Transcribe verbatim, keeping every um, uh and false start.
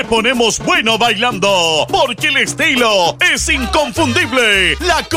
ponemos bueno bailando, porque el estilo es inconfundible. La